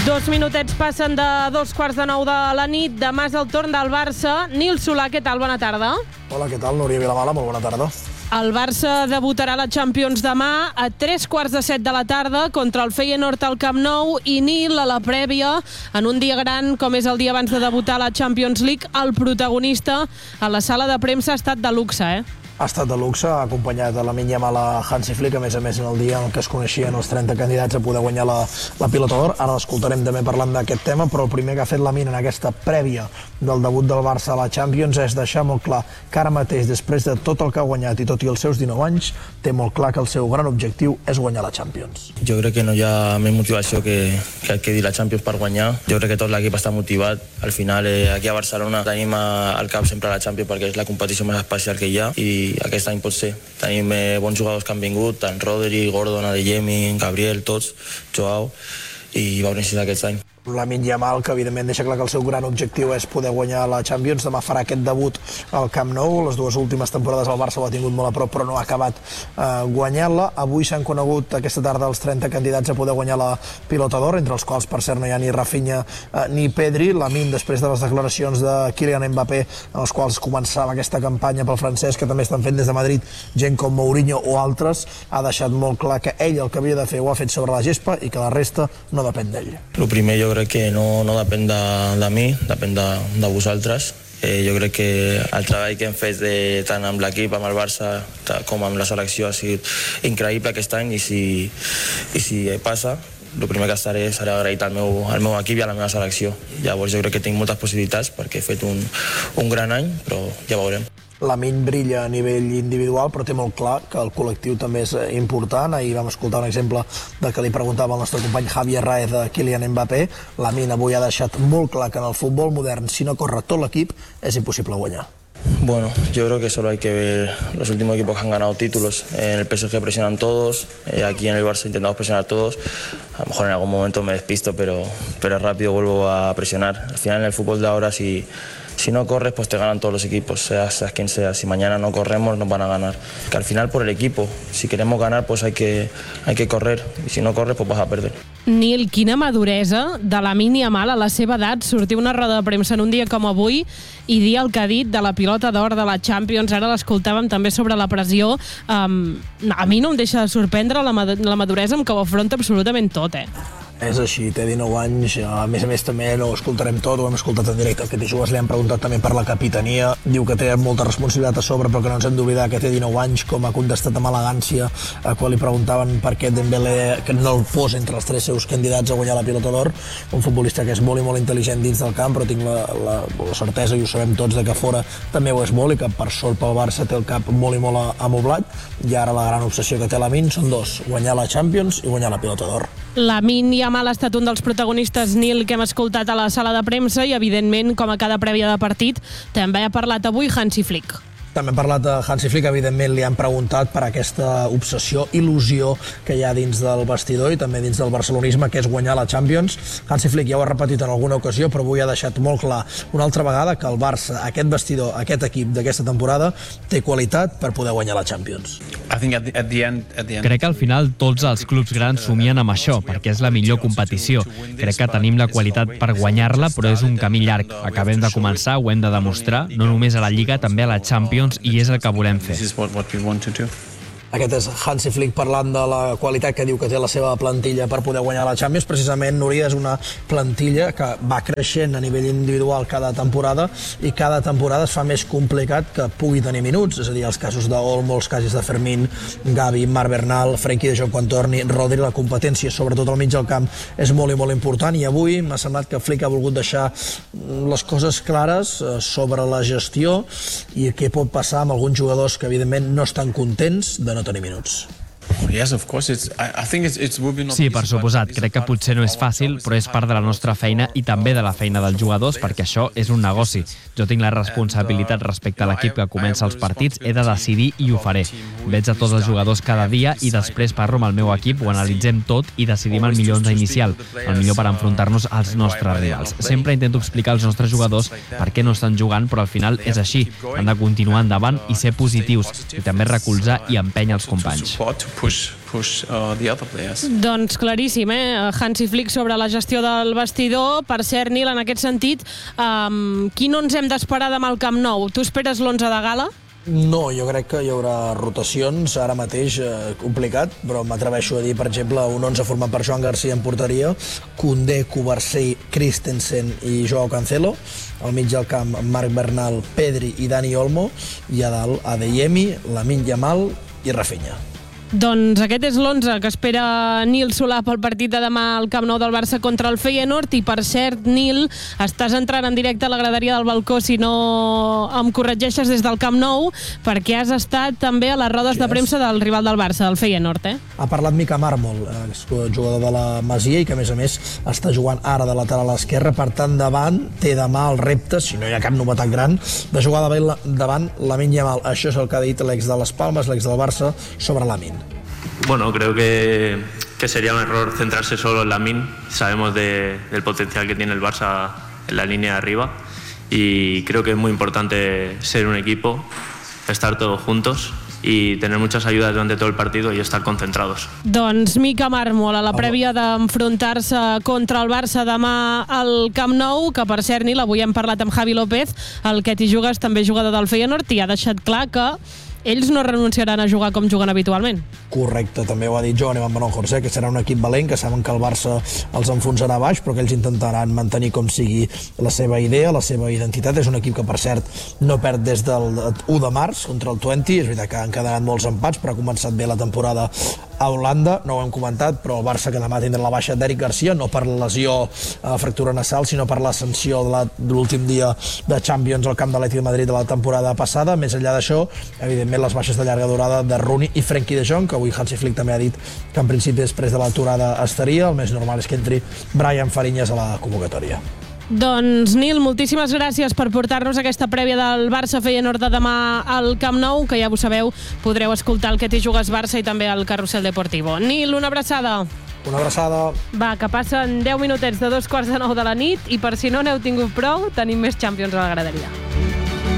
2 minutets passen de 2:15 de la nit. Demà és el torn del Barça. Nil Solà, què tal? Bona tarda. Hola, què tal? Núria Vilamala, molt bona tarda. El Barça debutarà a la Champions demà a 7:15 de la tarda contra el Feyenoord al Camp Nou. I Nil, a la prèvia, en un dia gran com és el dia abans de debutar a la Champions League, el protagonista a la sala de premsa ha estat de luxe, Ha estat de luxe, ha acompanyat a Lamine Yamal a Hansi Flick, a més en el dia en què es coneixien els 30 candidats a poder guanyar la Pilota d'Or. Ara l'escoltarem també parlant d'aquest tema, però el primer que ha fet Lamine en aquesta prèvia del debut del Barça a la Champions és deixar molt clar que ara mateix, després de tot el que ha guanyat i tot i els seus 19 anys, té molt clar que el seu gran objectiu és guanyar la Champions. Jo crec que no hi ha més motivació que dir la Champions per guanyar. Jo crec que tot l'equip està motivat. Al final, aquí a Barcelona tenim al cap sempre la Champions perquè és la competició més especial que hi ha i aquest any pot ser. Tenim bons jugadors que han vingut, tant Rodri, Gordon, Adeyemi, Gabriel, tots, Joao, i va necessitar aquest any. Lamine Yamal, que evidentment deixa clar que el seu gran objectiu és poder guanyar la Champions. Demà farà aquest debut al Camp Nou. Les dues últimes temporades el Barça ho ha tingut molt a prop, però no ha acabat guanyant-la. Avui s'han conegut aquesta tarda els 30 candidats a poder guanyar la Pilota d'Or, entre els quals, per cert, no hi ha ni Rafinha ni Pedri. Lamine, després de les declaracions de Kylian Mbappé, en les quals començava aquesta campanya pel francès, que també estan fent des de Madrid gent com Mourinho o altres, ha deixat molt clar que ell el que havia de fer ho ha fet sobre la gespa i que la resta no depèn d'ell. El primer jo crec que no depèn de mi, depèn de vosaltres. Jo crec que el treball que hem fet tant amb l'equip, amb el Barça, com amb la selecció ha sigut increïble aquest any i si passa, el primer que seré agraït al meu equip i a la meva selecció. Llavors jo crec que tinc moltes possibilitats perquè he fet un gran any, però ja veurem. Lamine brilla a nivell individual, però té molt clar que el col·lectiu també és important. Ahir vam escoltar un exemple de que li preguntava el nostre company Javier Raez de Kylian Mbappé. Lamine avui ha deixat molt clar que en el futbol modern, si no corre tot l'equip, és impossible guanyar. Bueno, yo creo que solo hay que ver los últimos equipos que han ganado títulos. En el PSG presionan todos, aquí en el Barça intentamos presionar todos. A lo mejor en algún momento me despisto, pero rápido vuelvo a presionar. Al final en el fútbol de ahora, si no corres, pues te ganan todos los equipos, seas quien sea. Si mañana no corremos, nos van a ganar. Que al final por el equipo, si queremos ganar, pues hay que correr. Y si no corres, pues vas a perder. Nil, quina maduresa de Lamine Yamal a la seva edat sortir una roda de premsa en un dia com avui i dir el que ha dit de la Pilota d'Or de la Champions. Ara l'escoltàvem també sobre la pressió. A mi no em deixa de sorprendre la maduresa amb què ho afronta absolutament tot, És així, té 19 anys, a més també no ho escoltarem tot, ho hem escoltat en directe, que Tijuas li han preguntat també per la capitania, diu que té molta responsabilitat a sobre, però que no ens hem d'oblidar que té 19 anys, com ha contestat amb elegància quan li preguntaven per què Dembélé que no el posa entre els 3 seus candidats a guanyar la Pilota d'Or, un futbolista que és molt i molt intel·ligent dins del camp, però tinc la certesa, i ho sabem tots, de que fora també ho és molt, i que per sort pel Barça té el cap molt i molt amoblat, i ara la gran obsessió que té Lamine són dos, guanyar la Champions i guanyar la Pilota d'Or. Lamine Yamal ha estat un dels protagonistes, Nil, que hem escoltat a la sala de premsa i, evidentment, com a cada prèvia de partit, també ha parlat avui Hansi Flick. També ha parlat de Hansi Flick, evidentment li han preguntat per aquesta obsessió, il·lusió que hi ha dins del vestidor i també dins del barcelonisme, que és guanyar la Champions. Hansi Flick ja ho ha repetit en alguna ocasió, però avui ha deixat molt clar una altra vegada que el Barça, aquest vestidor, aquest equip d'aquesta temporada, té qualitat per poder guanyar la Champions. Crec que al final tots els clubs grans somien amb això, perquè és la millor competició. Crec que tenim la qualitat per guanyar-la, però és un camí llarg. Acabem de començar, ho hem de demostrar, no només a la Lliga, també a la Champions, i és el que volem fer. Aquest és Hansi Flick parlant de la qualitat que diu que té la seva plantilla per poder guanyar la Champions. Precisament, Núria, és una plantilla que va creixent a nivell individual cada temporada i cada temporada es fa més complicat que pugui tenir minuts. És a dir, els casos d'Olmo, els casos de Fermín, Gavi, Marc Bernal, Frenkie de Jong quan torni, Rodri, la competència, sobretot al mig del camp, és molt i molt important. I avui m'ha semblat que Flick ha volgut deixar les coses clares sobre la gestió i què pot passar amb alguns jugadors que, evidentment, no estan contents de no tenir minuts. Sí, per suposat. Crec que potser no és fàcil, però és part de la nostra feina i també de la feina dels jugadors, perquè això és un negoci. Jo tinc la responsabilitat respecte a l'equip que comença els partits, he de decidir i ho faré. Veig a tots els jugadors cada dia i després parlo amb el meu equip, ho analitzem tot i decidim el millor 11 inicial, el millor per enfrontar-nos als nostres rivals. Sempre intento explicar als nostres jugadors per què no estan jugant, però al final és així. Han de continuar endavant i ser positius, i també recolzar i empènyer els companys. push the other players. Doncs claríssim, Hansi Flick sobre la gestió del vestidor. Per cert, Nil, en aquest sentit, qui no ens hem d'esperar demà al Camp Nou? Tu esperes l'11 de gala? No, jo crec que hi haurà rotacions, ara mateix complicat, però m'atreveixo a dir, per exemple, un 11 format per Joan Garcia en porteria, Koundé, Cubarsí, Christensen i Joao Cancelo, al mig del camp Marc Bernal, Pedri i Dani Olmo, i a dalt Adeyemi, Lamine Yamal i Rafinha. Doncs aquest és l'11 que espera Nil Solà pel partit de demà al Camp Nou del Barça contra el Feyenoord. I per cert, Nil, estàs entrant en directe a la graderia del balcó, si no em corregeixes, des del Camp Nou, perquè has estat també a les rodes de premsa del rival del Barça, del Feyenoord, Ha parlat Mica Mármol, jugador de la Masia, i que a més està jugant ara de lateral esquerre. Per tant, davant té demà el repte, si no hi ha cap novetat gran, de jugar davant Lamine Yamal. Això és el que ha dit l'ex de les Palmes, l'ex del Barça, sobre Lamine. Bueno, creo que sería un error centrarse solo en Lamine. Sabemos del potencial que tiene el Barça en la línea de arriba y creo que es muy importante ser un equipo, estar todos juntos y tener muchas ayudas durante todo el partido y estar concentrados. Doncs Mica Mármol, a la prèvia d'enfrontar-se contra el Barça demà al Camp Nou, que per cert, Nil, avui hem parlat amb Javi López, el que t'hi jugues, també jugador del Feyenoord, i ha deixat clar que ells no renunciaran a jugar com juguen habitualment. Correcte, també ho ha dit Joan Iván Bonojos, que serà un equip valent, que saben que el Barça els enfonsarà baix, però que ells intentaran mantenir com sigui la seva idea, la seva identitat. És un equip que, per cert, no perd des del 1 de març contra el Twente. És veritat que han quedat molts empats, però ha començat bé la temporada a Holanda. No ho hem comentat, però el Barça, que demà tindrà la baixa d'Eric Garcia, no per lesió fractura nasal, sinó per l'ascensió de l'últim dia de Champions al camp de l'Atlètic de Madrid de la temporada passada. Més enllà d'això, evidentment, les baixes de llarga durada de Rooney i Frenkie de Jong, que avui Hansi Flick també ha dit que en principi després de l'aturada estaria. El més normal és que entri Brian Fariñas a la convocatòria. Doncs, Nil, moltíssimes gràcies per portar-nos aquesta prèvia del Barça-Feyenoord de demà al Camp Nou, que ja ho sabeu, podreu escoltar el Que t'hi jugues Barça i també el Carrusel Deportivo. Nil, una abraçada. Una abraçada. Va, que passen 10 minutets de 2:15 de la nit i per si no n'heu tingut prou, tenim més Champions a la graderia.